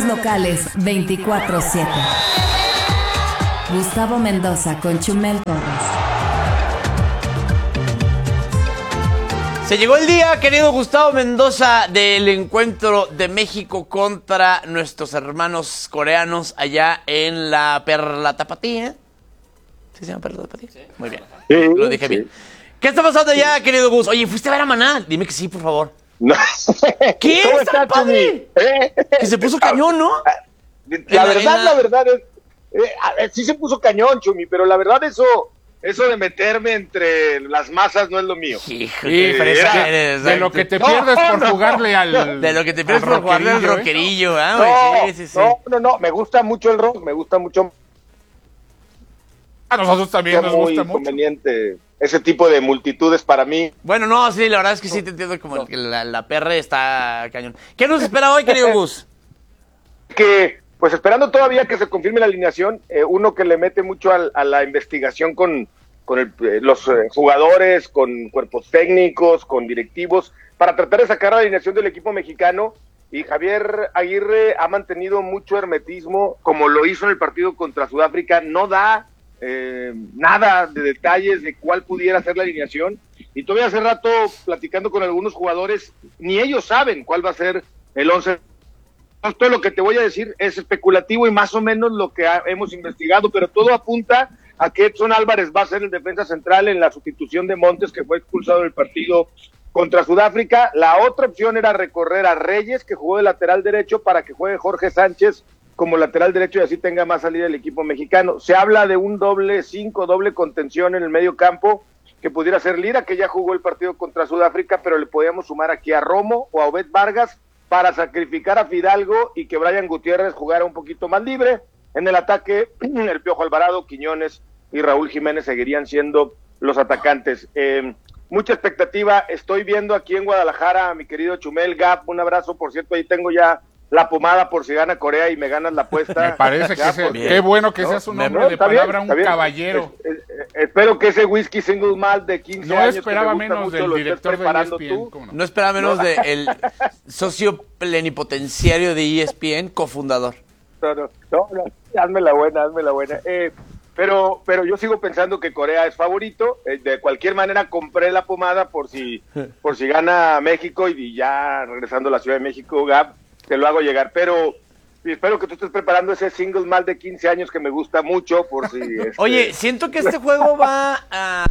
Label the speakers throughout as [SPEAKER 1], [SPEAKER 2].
[SPEAKER 1] Noticias locales 24/7. Gustavo Mendoza con Chumel Torres.
[SPEAKER 2] Se llegó el día, querido Gustavo Mendoza, del encuentro de México contra nuestros hermanos coreanos allá en la Perla Tapatía. ¿Sí se llama Perla Tapatía? Sí. Muy bien, lo dije bien. ¿Qué está pasando allá, querido Gus? Oye, ¿fuiste a ver a Maná? Dime que sí, por favor.
[SPEAKER 3] No.
[SPEAKER 2] ¿Qué?
[SPEAKER 3] ¿Cómo
[SPEAKER 2] ¿Está
[SPEAKER 3] estás,
[SPEAKER 2] padre? Que se puso cañón, ¿no?
[SPEAKER 3] La verdad es, sí se puso cañón, Chumi, pero la verdad eso de meterme entre las masas no es lo mío.
[SPEAKER 4] De lo que te pierdes por jugarle al...
[SPEAKER 2] De lo que te pierdes por jugarle al rockerillo,
[SPEAKER 3] sí. No, me gusta mucho el rock, me gusta mucho.
[SPEAKER 4] A nosotros también nos gusta mucho.
[SPEAKER 3] Muy conveniente ese tipo de multitudes para mí.
[SPEAKER 2] Bueno, no, sí, la verdad es que sí te entiendo como que la perra está cañón. ¿Qué nos espera hoy, querido Gus?
[SPEAKER 3] Que, pues esperando todavía que se confirme la alineación, uno que le mete mucho a la investigación con los jugadores, con cuerpos técnicos, con directivos, para tratar de sacar la alineación del equipo mexicano. Y Javier Aguirre ha mantenido mucho hermetismo, como lo hizo en el partido contra Sudáfrica, no da nada de detalles de cuál pudiera ser la alineación, y todavía hace rato platicando con algunos jugadores, ni ellos saben cuál va a ser el 11. Todo lo que te voy a decir es especulativo y más o menos lo que hemos investigado, pero todo apunta a que Edson Álvarez va a ser el defensa central en la sustitución de Montes, que fue expulsado del partido contra Sudáfrica. La otra opción era recorrer a Reyes, que jugó de lateral derecho, para que juegue Jorge Sánchez como lateral derecho y así tenga más salida el equipo mexicano. Se habla de un doble contención en el medio campo, que pudiera ser Lira, que ya jugó el partido contra Sudáfrica, pero le podíamos sumar aquí a Romo o a Obed Vargas para sacrificar a Fidalgo y que Brian Gutiérrez jugara un poquito más libre. En el ataque, el Piojo Alvarado, Quiñones y Raúl Jiménez seguirían siendo los atacantes. Mucha expectativa. Estoy viendo aquí en Guadalajara a mi querido Chumel Gap. Un abrazo, por cierto, ahí tengo ya la pomada por si gana Corea y me ganas la apuesta.
[SPEAKER 4] Me parece que qué bueno que seas un hombre de palabra, un caballero.
[SPEAKER 3] Espero que ese whisky single malt de 15 años.
[SPEAKER 4] No esperaba menos del director de ESPN.
[SPEAKER 2] No esperaba menos del socio plenipotenciario de ESPN, cofundador.
[SPEAKER 3] No, hazme la buena. Pero yo sigo pensando que Corea es favorito. De cualquier manera compré la pomada por si gana México, y ya regresando a la Ciudad de México, Gab, te lo hago llegar, pero espero que tú estés preparando ese single malt de 15 años que me gusta mucho, por si...
[SPEAKER 2] Oye, siento que este juego va a...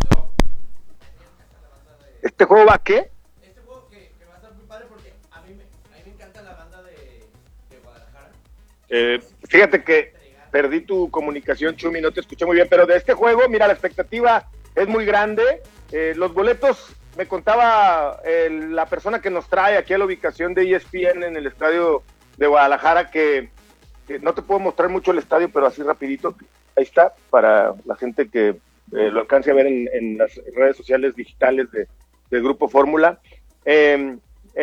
[SPEAKER 3] ¿Este juego va a qué?
[SPEAKER 2] Este juego que va a estar muy padre porque a mí me encanta la banda de Guadalajara.
[SPEAKER 3] Fíjate que perdí tu comunicación, Chumi, no te escuché muy bien, pero de este juego, mira, la expectativa es muy grande. Los boletos... Me contaba la persona que nos trae aquí a la ubicación de ESPN en el estadio de Guadalajara, que no te puedo mostrar mucho el estadio, pero así rapidito, ahí está, para la gente que lo alcance a ver en las redes sociales digitales del Grupo Fórmula. Que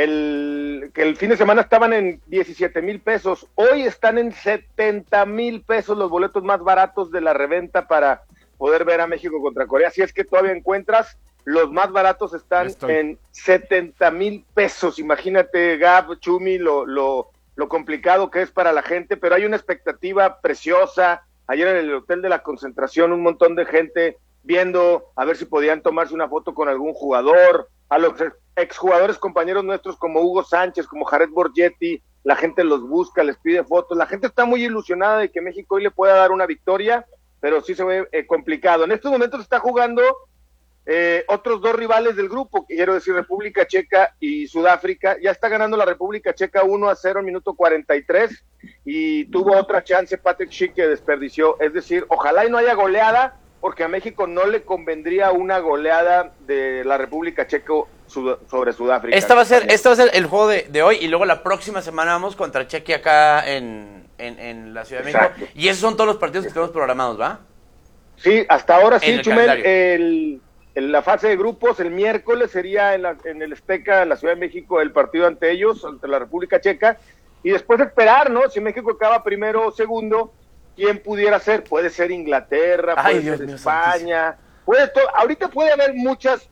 [SPEAKER 3] el fin de semana estaban en 17,000 pesos, hoy están en 70,000 pesos los boletos más baratos de la reventa para poder ver a México contra Corea. Si es que todavía encuentras, los más baratos están en 70,000 pesos. Imagínate, Gab, Chumi, lo complicado que es para la gente, pero hay una expectativa preciosa. Ayer en el Hotel de la Concentración, un montón de gente viendo a ver si podían tomarse una foto con algún jugador. A los exjugadores compañeros nuestros como Hugo Sánchez, como Jared Borgetti, la gente los busca, les pide fotos. La gente está muy ilusionada de que México hoy le pueda dar una victoria, pero sí se ve complicado. En estos momentos está jugando otros dos rivales del grupo, quiero decir República Checa y Sudáfrica. Ya está ganando la República Checa 1-0 minuto 43, y tuvo otra chance Patrick Schick que desperdició. Es decir, ojalá y no haya goleada, porque a México no le convendría una goleada de la República Checa sobre Sudáfrica.
[SPEAKER 2] Este va a ser el juego de hoy, y luego la próxima semana vamos contra Chequia acá en la Ciudad de México. Y esos son todos los partidos que tenemos programados, ¿va?
[SPEAKER 3] Sí, hasta ahora sí, Chumel.
[SPEAKER 2] En
[SPEAKER 3] la fase de grupos, el miércoles sería en el Azteca, en la Ciudad de México, el partido ante ellos, ante la República Checa, y después esperar, ¿no? Si México acaba primero o segundo, ¿quién pudiera ser? Puede ser Inglaterra, puede ser España, ahorita puede haber muchas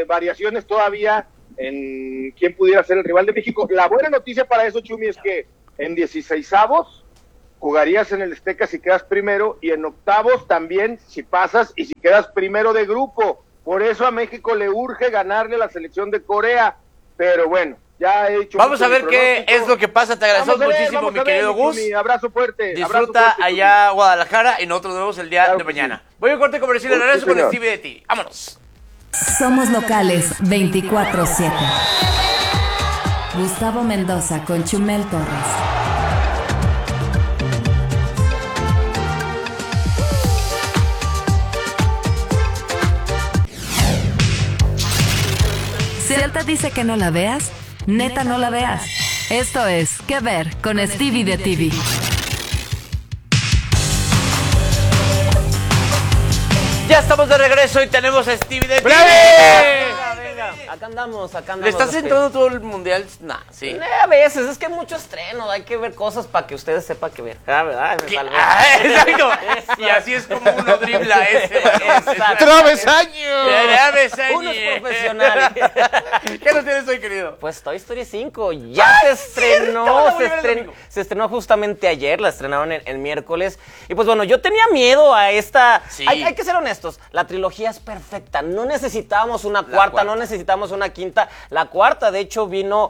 [SPEAKER 3] variaciones todavía en quién pudiera ser el rival de México. La buena noticia para eso, Chumi, es que En 16avos jugarías en el Azteca si quedas primero, y en octavos también si pasas y si quedas primero de grupo. Por eso a México le urge ganarle a la selección de Corea. Pero bueno, ya he hecho.
[SPEAKER 2] Vamos a ver qué es lo que pasa. Te agradecemos muchísimo, mi querido Gus.
[SPEAKER 3] Abrazo fuerte.
[SPEAKER 2] Disfruta
[SPEAKER 3] abrazo fuerte,
[SPEAKER 2] allá Guadalajara y nosotros nos vemos el día de mañana.
[SPEAKER 3] Sí.
[SPEAKER 2] Voy a corte comercial y regreso con Stevie de ti. Vámonos.
[SPEAKER 1] Somos locales 24/7. Gustavo Mendoza con Chumel Torres. Si él te dice que no la veas, neta no la veas. Esto es ¿Qué ver? Con Stevie de TV.
[SPEAKER 2] Ya estamos de regreso y tenemos a Stevie de TV.
[SPEAKER 5] Venga. Acá andamos.
[SPEAKER 2] ¿Le estás entrando todo el mundial? Nah, sí.
[SPEAKER 5] A veces, es que hay mucho estreno, hay que ver cosas para que ustedes sepan que ver. ¿Verdad?
[SPEAKER 2] Exacto. Y así es como uno dribla ese.
[SPEAKER 4] ¡Travesaño!
[SPEAKER 5] Uno es profesional.
[SPEAKER 2] ¿Qué nos tienes hoy, querido?
[SPEAKER 5] Pues Toy Story 5 ya se estrenó, se estrenó justamente ayer, la estrenaron el miércoles. Y pues bueno, yo tenía miedo a esta.
[SPEAKER 2] Sí.
[SPEAKER 5] Hay que ser honestos, la trilogía es perfecta, no necesitábamos una cuarta, no necesitamos una quinta. La cuarta, de hecho, vino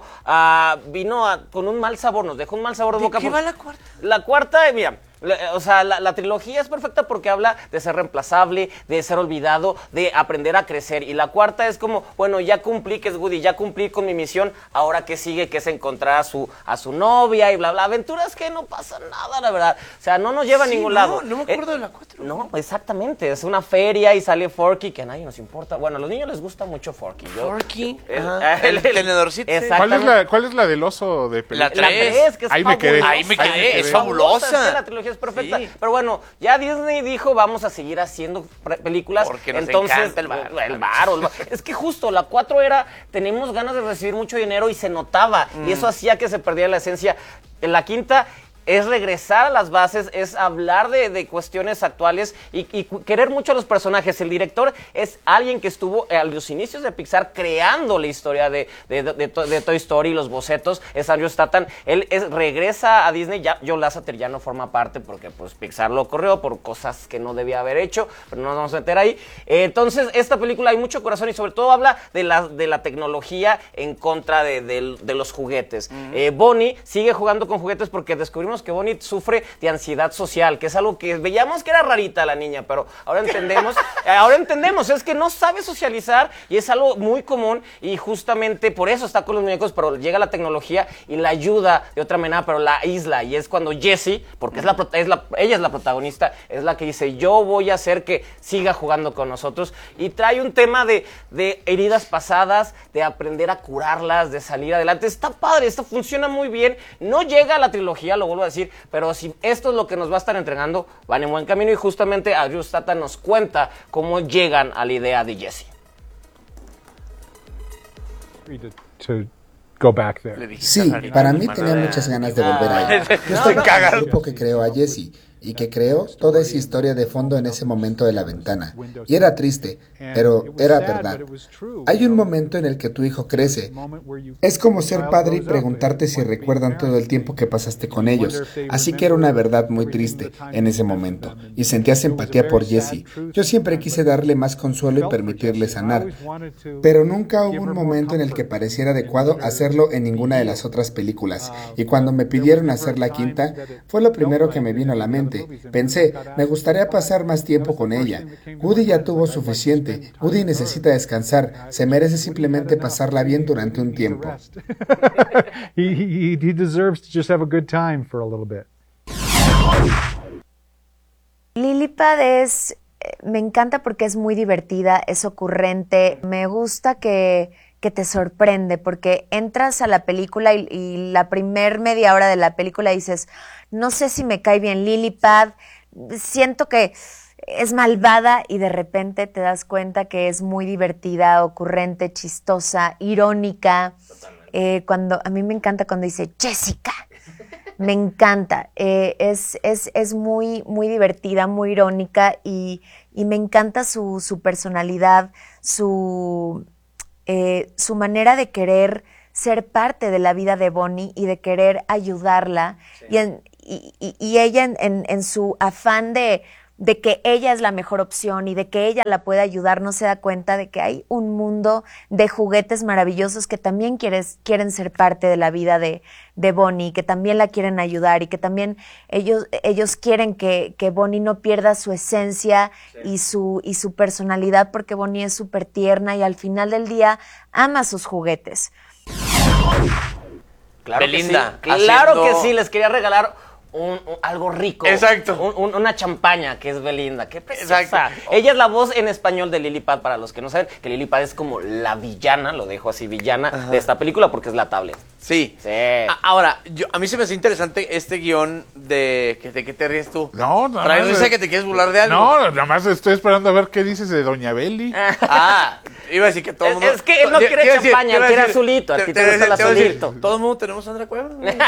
[SPEAKER 5] con un mal sabor, nos dejó un mal sabor de boca.
[SPEAKER 2] ¿De qué va la cuarta?
[SPEAKER 5] La cuarta, mira. O sea, la trilogía es perfecta porque habla de ser reemplazable, de ser olvidado, de aprender a crecer. Y la cuarta es como, bueno, ya cumplí, que es Woody, ya cumplí con mi misión, ahora que sigue, que es encontrar a su novia y bla, bla. Aventuras que no pasa nada, la verdad. O sea, no nos lleva a ningún lado.
[SPEAKER 2] No me acuerdo de la 4.
[SPEAKER 5] No, exactamente. Es una feria y sale Forky, que a nadie nos importa. Bueno, a los niños les gusta mucho Forky.
[SPEAKER 2] Forky. El tenedorcito.
[SPEAKER 4] ¿Cuál es la del oso de película?
[SPEAKER 2] La 3,
[SPEAKER 5] que es
[SPEAKER 4] Ahí me quedé.
[SPEAKER 2] Ahí me quedé. Es fabulosa.
[SPEAKER 5] Es que la trilogía es perfecta.
[SPEAKER 2] Sí.
[SPEAKER 5] Pero bueno, ya Disney dijo, vamos a seguir haciendo películas.
[SPEAKER 2] Porque nos
[SPEAKER 5] entonces
[SPEAKER 2] encanta el varo.
[SPEAKER 5] El varo. Es que justo la 4 era, tenemos ganas de recibir mucho dinero y se notaba. Y eso hacía que se perdiera la esencia. En la quinta es regresar a las bases, es hablar de cuestiones actuales y querer mucho a los personajes. El director es alguien que estuvo a los inicios de Pixar creando la historia de Toy Story, los bocetos, es Andrew Stanton. Él regresa a Disney, ya Joe Lasseter ya no forma parte porque pues Pixar lo corrió por cosas que no debía haber hecho, pero no nos vamos a meter ahí. Entonces, esta película hay mucho corazón y sobre todo habla de la tecnología en contra de los juguetes. Bonnie sigue jugando con juguetes porque descubrimos que Bonnie sufre de ansiedad social, que es algo que veíamos que era rarita la niña, pero ahora entendemos, es que no sabe socializar y es algo muy común y justamente por eso está con los muñecos, pero llega la tecnología y la ayuda de otra manera, pero la aísla, y es cuando Jessie, porque ella es la protagonista, es la que dice, yo voy a hacer que siga jugando con nosotros, y trae un tema de heridas pasadas, de aprender a curarlas, de salir adelante. Está padre, esto funciona muy bien, no llega a la trilogía, lo vuelvo a decir, pero si esto es lo que nos va a estar entregando, van en buen camino, y justamente Andrew Stanton nos cuenta cómo llegan a la idea de Jessie.
[SPEAKER 6] Sí, para mí tenía muchas ganas de volver ahí. Yo estoy con el grupo que creó a Jessie y que creó toda esa historia de fondo en ese momento de la ventana. Y era triste, pero era verdad. Hay un momento en el que tu hijo crece. Es como ser padre y preguntarte si recuerdan todo el tiempo que pasaste con ellos. Así que era una verdad muy triste en ese momento. Y sentías empatía por Jessie. Yo siempre quise darle más consuelo y permitirle sanar. Pero nunca hubo un momento en el que pareciera adecuado hacerlo en ninguna de las otras películas. Y cuando me pidieron hacer la quinta, fue lo primero que me vino a la mente. Pensé, me gustaría pasar más tiempo con ella. Woody ya tuvo suficiente. Woody necesita descansar. Se merece simplemente pasarla bien durante un tiempo.
[SPEAKER 7] He deserves to just have a good time for a little bit.
[SPEAKER 8] Lilipad me encanta porque es muy divertida, es ocurrente. Me gusta que te sorprende porque entras a la película y la primer media hora de la película dices, no sé si me cae bien Lilipad, siento que es malvada, y de repente te das cuenta que es muy divertida, ocurrente, chistosa, irónica. A mí me encanta cuando dice Jessica. Me encanta, es muy, muy divertida, muy irónica y me encanta su personalidad, su manera de querer ser parte de la vida de Bonnie y de querer ayudarla. Sí. Y ella en su afán de que ella es la mejor opción y de que ella la puede ayudar, no se da cuenta de que hay un mundo de juguetes maravillosos que también quieren ser parte de la vida de Bonnie, que también la quieren ayudar y que también ellos quieren que Bonnie no pierda su esencia y su personalidad, porque Bonnie es súper tierna y al final del día ama sus juguetes.
[SPEAKER 5] Claro
[SPEAKER 2] Belinda,
[SPEAKER 5] que sí. Claro que sí, les quería regalar algo rico.
[SPEAKER 2] Exacto.
[SPEAKER 5] Una champaña, que es Belinda. Qué preciosa. Exacto. Ella es la voz en español de Lily Pad, para los que no saben, que Lily Pad es como la villana, lo dejo así, villana de esta película, porque es la tablet.
[SPEAKER 2] Sí. Ahora, a mí se me hace interesante este guión de qué te ríes tú.
[SPEAKER 4] No,
[SPEAKER 2] Para mí dice que te quieres burlar de algo.
[SPEAKER 4] No, nada más estoy esperando a ver qué dices de Doña Beli.
[SPEAKER 2] Iba a decir que todo el mundo...
[SPEAKER 5] Es que él no quiere champaña, quiere azulito. A ti te gusta el azulito.
[SPEAKER 2] Todo el mundo tenemos Sandra Cuevas.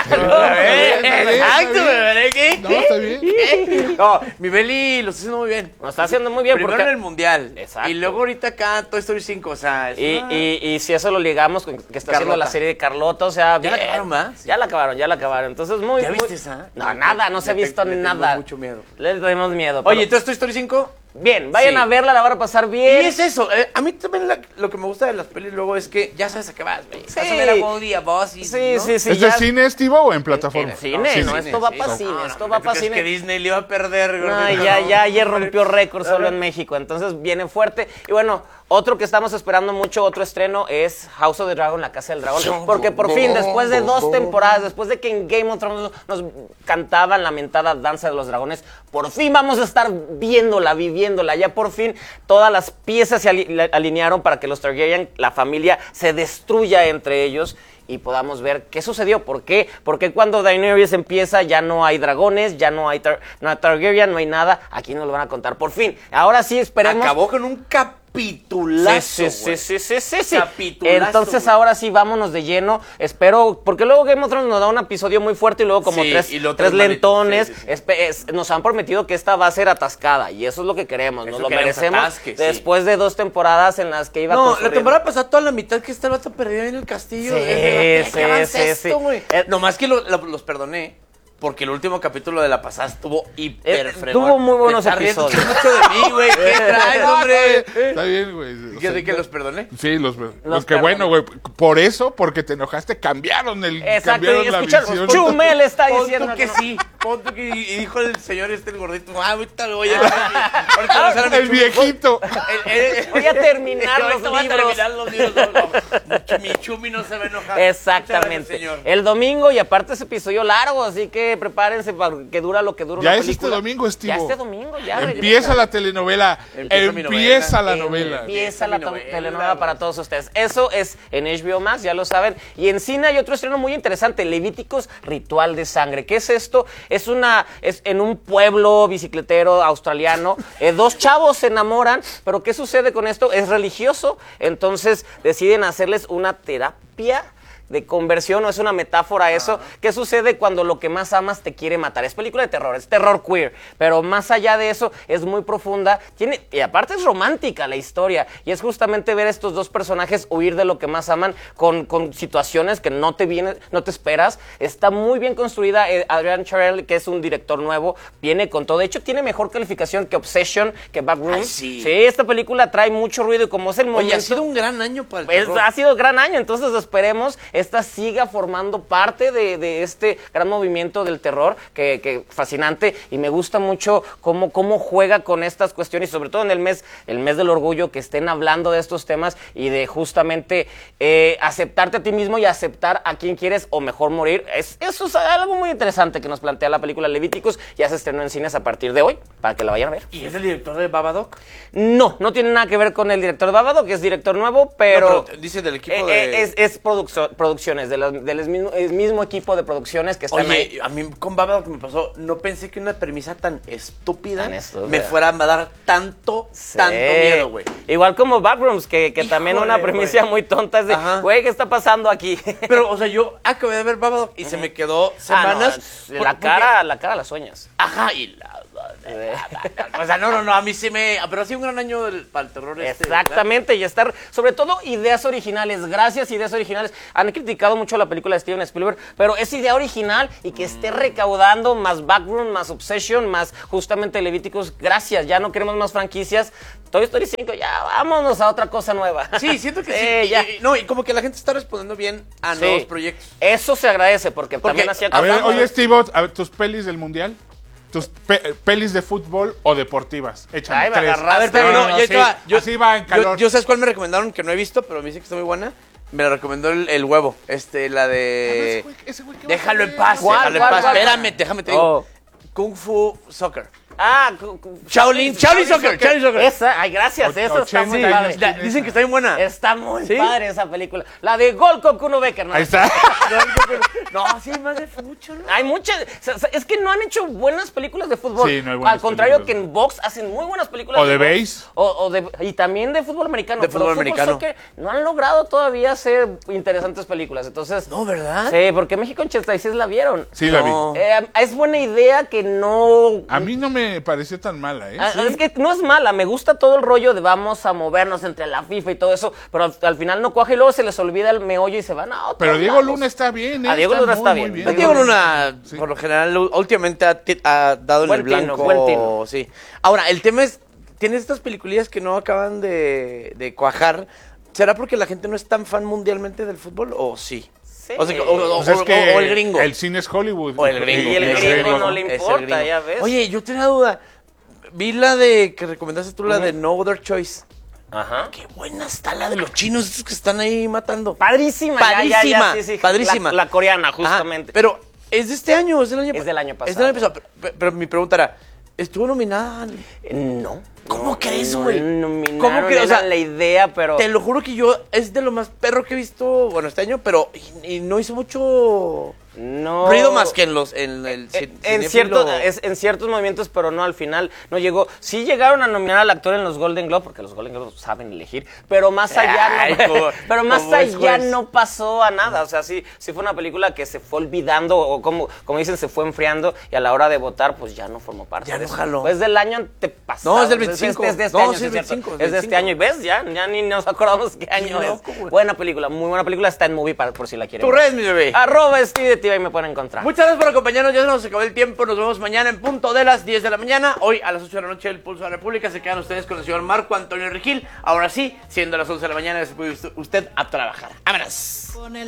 [SPEAKER 5] Exacto,
[SPEAKER 2] ¿qué?
[SPEAKER 4] No, está bien.
[SPEAKER 2] No, mi Beli lo está haciendo muy bien.
[SPEAKER 5] Lo está haciendo muy bien.
[SPEAKER 2] Primero en el Mundial.
[SPEAKER 5] Exacto.
[SPEAKER 2] Y luego ahorita acá Toy Story 5, o sea...
[SPEAKER 5] Y si eso lo ligamos con que está haciendo la serie de Carlota, o sea...
[SPEAKER 2] ¿Ya la acabaron más?
[SPEAKER 5] Ya la acabaron. Entonces,
[SPEAKER 2] ¿Ya viste esa?
[SPEAKER 5] No, nada, no se ha visto nada.
[SPEAKER 2] Le mucho miedo.
[SPEAKER 5] Le tenemos miedo.
[SPEAKER 2] Oye, entonces Toy Story 5...
[SPEAKER 5] Bien, vayan a verla, la van a pasar bien.
[SPEAKER 2] Y es eso, a mí también lo que me gusta de las pelis luego es que ya sabes a qué vas, güey.
[SPEAKER 5] Sí.
[SPEAKER 2] Vas a ver a Woody, a Buzz y...
[SPEAKER 5] Sí.
[SPEAKER 4] ¿Es de cine, Steve, o en plataforma?
[SPEAKER 5] En cine, no, esto va para cine, esto va para cine.
[SPEAKER 2] Es que Disney le iba a perder, güey.
[SPEAKER 5] No, ya ayer rompió récord solo en México, entonces viene fuerte. Y bueno, otro que estamos esperando mucho, otro estreno, es House of the Dragon, La Casa del Dragón. Porque por fin, después de 2 temporadas, después de que en Game of Thrones nos cantaban la mentada Danza de los Dragones, por fin vamos a estar viéndola, viviéndola. Ya por fin todas las piezas se alinearon para que los Targaryen, la familia, se destruya entre ellos y podamos ver qué sucedió. ¿Por qué? Porque cuando Daenerys empieza ya no hay dragones, ya no hay Targaryen, no hay nada. Aquí nos lo van a contar por fin. Ahora sí, esperemos.
[SPEAKER 2] Acabó con un capitulazo.
[SPEAKER 5] Sí. Entonces ahora sí, vámonos de lleno. Espero, porque luego Game of Thrones nos da un episodio muy fuerte y luego como tres lentones. Nos han prometido que esta va a ser atascada y eso es lo que queremos. Nos lo merecemos después de 2 temporadas en las que iba
[SPEAKER 2] No, la temporada pasada toda la mitad que está el vato perdido en el castillo.
[SPEAKER 5] Sí.
[SPEAKER 2] Nomás que los perdoné. Porque el último capítulo de la pasada estuvo hiper fregón.
[SPEAKER 5] Tuvo muy buenos episodios.
[SPEAKER 2] Mucho de mí, güey. ¿Qué traes, hombre?
[SPEAKER 4] Está bien, güey.
[SPEAKER 2] ¿Qué de que los perdoné?
[SPEAKER 4] Sí, los que bueno, güey. Por eso, porque te enojaste, cambiaron la visión.
[SPEAKER 5] Chumel está diciendo
[SPEAKER 2] que sí. Y dijo el señor el gordito, ahorita lo voy a...
[SPEAKER 4] El viejito.
[SPEAKER 5] Voy a terminar los libros.
[SPEAKER 2] Mi Chumi no se va a enojar.
[SPEAKER 5] Exactamente. El domingo, y aparte es episodio largo, así que prepárense para que dura lo que dura una película.
[SPEAKER 4] Este domingo, Steve.
[SPEAKER 5] Ya este domingo, ya.
[SPEAKER 4] Empieza la telenovela. Empieza la
[SPEAKER 5] telenovela para todos ustedes. Eso es en HBO Max, ya lo saben. Y en cine hay otro estreno muy interesante, Levíticos, Ritual de Sangre. ¿Qué es esto? Es en un pueblo bicicletero australiano. 2 chavos se enamoran, pero ¿qué sucede con esto? Es religioso, entonces deciden hacerles una terapia de conversión, o es una metáfora eso. ¿Qué sucede cuando lo que más amas te quiere matar? Es película de terror, es terror queer, pero más allá de eso es muy profunda, y aparte es romántica la historia, y es justamente ver a estos 2 personajes huir de lo que más aman con situaciones que no te esperas. Está muy bien construida. Adrian Charell, que es un director nuevo, viene con todo. De hecho, tiene mejor calificación que Obsession, que Backrooms.
[SPEAKER 2] Sí,
[SPEAKER 5] esta película trae mucho ruido, y como es el momento...
[SPEAKER 2] Oye, ha sido un gran año para el terror.
[SPEAKER 5] Ha sido un gran año, entonces esperemos esta siga formando parte de este gran movimiento del terror, que fascinante, y me gusta mucho cómo juega con estas cuestiones, y sobre todo en el mes del orgullo, que estén hablando de estos temas y de justamente aceptarte a ti mismo y aceptar a quien quieres o mejor morir. Eso es algo muy interesante que nos plantea la película Levíticos. Ya se estrenó en cines a partir de hoy, para que la vayan a ver.
[SPEAKER 2] ¿Y es el director de Babadook?
[SPEAKER 5] No tiene nada que ver con el director de Babadook, que es director nuevo, pero
[SPEAKER 2] dice del equipo de...
[SPEAKER 5] Es producciones, del mismo equipo de producciones que están ahí.
[SPEAKER 2] A mí con Babadook me pasó, no pensé que una premisa tan estúpida me fuera a dar tanto miedo, güey.
[SPEAKER 5] Igual como Backrooms, que también una premisa muy tonta es de, güey, ¿qué está pasando aquí?
[SPEAKER 2] Pero, o sea, yo acabé de ver Babadook y se me quedó semanas.
[SPEAKER 5] La cara las sueñas.
[SPEAKER 2] Ajá, y o sea, no, a mí sí pero ha sido un gran año para el terror.
[SPEAKER 5] Exactamente, y estar, sobre todo, ideas originales. Gracias, ideas originales. Han criticado mucho la película de Steven Spielberg, pero es idea original y que esté recaudando más Backroom, más Obsession, más justamente Levíticos. Gracias, ya no queremos más franquicias. Toy Story 5, ya vámonos a otra cosa nueva.
[SPEAKER 2] Sí, siento que sí.
[SPEAKER 5] Ya.
[SPEAKER 2] Y como que la gente está respondiendo bien a nuevos proyectos.
[SPEAKER 5] Eso se agradece porque también hacía...
[SPEAKER 4] A ver, oye, Steve, a ver, tus pelis del Mundial. Tus pelis de fútbol o deportivas. Échame
[SPEAKER 5] Ay, me
[SPEAKER 4] 3.
[SPEAKER 5] agarraste.
[SPEAKER 2] A ver, pero no, yo
[SPEAKER 4] así va en calor.
[SPEAKER 2] Yo sabes cuál me recomendaron que no he visto, pero me dice que está muy buena. Me la recomendó el huevo. La de.
[SPEAKER 4] Ese güey, ¿qué
[SPEAKER 2] Déjalo
[SPEAKER 4] va a
[SPEAKER 2] en paz,
[SPEAKER 5] ¿Cuál,
[SPEAKER 2] déjalo en
[SPEAKER 5] cuál,
[SPEAKER 2] paz.
[SPEAKER 5] cuál?
[SPEAKER 2] Espérame, déjame te digo.
[SPEAKER 5] Oh.
[SPEAKER 2] Kung Fu Soccer.
[SPEAKER 5] Shaolin
[SPEAKER 2] Soccer.
[SPEAKER 5] Esa, ay, gracias, esa está
[SPEAKER 4] 80
[SPEAKER 5] muy
[SPEAKER 4] años
[SPEAKER 5] padre.
[SPEAKER 4] tiene
[SPEAKER 2] Dicen que está bien buena.
[SPEAKER 5] Está muy
[SPEAKER 2] ¿Sí?
[SPEAKER 5] padre esa película. La de Gol con Kuno Becker, ¿no?
[SPEAKER 4] Ahí está.
[SPEAKER 2] No, sí, más de mucho, ¿no?
[SPEAKER 5] Hay muchas, es que no han hecho buenas películas de fútbol.
[SPEAKER 4] Sí, no hay buenas
[SPEAKER 5] Al contrario
[SPEAKER 4] películas.
[SPEAKER 5] que en box hacen muy buenas películas.
[SPEAKER 4] O de
[SPEAKER 5] box.
[SPEAKER 4] base.
[SPEAKER 5] Y también de fútbol americano.
[SPEAKER 2] De
[SPEAKER 5] pero
[SPEAKER 2] fútbol americano.
[SPEAKER 5] soccer no han logrado todavía hacer interesantes películas. Entonces,
[SPEAKER 2] No, ¿verdad?
[SPEAKER 5] sí, porque México en 86 la vieron.
[SPEAKER 4] Sí, la vi.
[SPEAKER 2] No.
[SPEAKER 5] Es buena idea que no...
[SPEAKER 4] A mí no me pareció tan mala, ¿eh?
[SPEAKER 5] Es que no es mala, me gusta todo el rollo de vamos a movernos entre la FIFA y todo eso, pero al final no cuaja y luego se les olvida el meollo y se van a otro.
[SPEAKER 4] Pero Diego Luna está bien, ¿eh?
[SPEAKER 5] A Diego Luna está bien.
[SPEAKER 2] Diego Luna, por lo general, últimamente ha dado en
[SPEAKER 5] Buen
[SPEAKER 2] el blanco.
[SPEAKER 5] buen tino.
[SPEAKER 2] Sí. Ahora, el tema es, tienes estas peliculillas que no acaban de cuajar. ¿Será porque la gente no es tan fan mundialmente del fútbol o sí?
[SPEAKER 5] Sí.
[SPEAKER 2] O sea,
[SPEAKER 4] Pues es que
[SPEAKER 2] o el gringo.
[SPEAKER 4] El cine es Hollywood.
[SPEAKER 2] O el gringo.
[SPEAKER 5] Y el
[SPEAKER 2] Es
[SPEAKER 5] gringo no le
[SPEAKER 2] es el
[SPEAKER 5] importa,
[SPEAKER 2] gringo.
[SPEAKER 5] ya ves.
[SPEAKER 2] Oye, yo tenía duda. Vi la de que recomendaste tú, la de No Other Choice.
[SPEAKER 5] Ajá.
[SPEAKER 2] Qué buena está la de los chinos esos que están ahí matando.
[SPEAKER 5] Padrísima,
[SPEAKER 2] Padrísima,
[SPEAKER 5] sí, sí.
[SPEAKER 2] padrísima.
[SPEAKER 5] La coreana,
[SPEAKER 2] Ajá,
[SPEAKER 5] justamente.
[SPEAKER 2] pero es de este año, es del año
[SPEAKER 5] Es del año
[SPEAKER 2] Es del año pasado. Pero mi pregunta era, ¿estuvo nominada?
[SPEAKER 5] No.
[SPEAKER 2] ¿Cómo crees, güey?
[SPEAKER 5] Nominaron,
[SPEAKER 2] ¿Cómo que? O sea,
[SPEAKER 5] era la idea, pero...
[SPEAKER 2] Te lo juro que yo es de lo más perro que he visto, bueno, este año, pero y no hizo mucho
[SPEAKER 5] No.
[SPEAKER 2] ruido más que en el
[SPEAKER 5] en ciertos movimientos, pero no al final, no llegó. Sí llegaron a nominar al actor en los Golden Globe, porque los Golden Globe saben elegir, pero más allá
[SPEAKER 2] Ay,
[SPEAKER 5] pero más
[SPEAKER 2] como es
[SPEAKER 5] allá
[SPEAKER 2] juez.
[SPEAKER 5] no pasó a nada. O sea, sí fue una película que se fue olvidando, o como dicen, se fue enfriando, y a la hora de votar, pues ya no formó parte
[SPEAKER 2] Ya
[SPEAKER 5] de
[SPEAKER 2] no
[SPEAKER 5] eso.
[SPEAKER 2] jaló.
[SPEAKER 5] Pues del año antepasado.
[SPEAKER 2] No, es del 25.
[SPEAKER 5] Es de este
[SPEAKER 2] No,
[SPEAKER 5] año,
[SPEAKER 2] sí,
[SPEAKER 5] sí,
[SPEAKER 2] es
[SPEAKER 5] cierto.
[SPEAKER 2] 25,
[SPEAKER 5] Es de este
[SPEAKER 2] 25.
[SPEAKER 5] año, y ves, ya ni nos acordamos qué año es.
[SPEAKER 2] loco, güey.
[SPEAKER 5] Buena película, muy buena película, está en Movie por si la quieren.
[SPEAKER 2] Tu red, mi bebé.
[SPEAKER 5] @Steve de Tiva y me pueden encontrar.
[SPEAKER 2] Muchas gracias por acompañarnos, ya se nos acabó el tiempo, nos vemos mañana en punto de las 10 de la mañana, hoy a las 8 de la noche el Pulso de la República, se quedan ustedes con el señor Marco Antonio Regil, ahora sí, siendo las 11 de la mañana, se puede usted a trabajar. ¡Vámonos!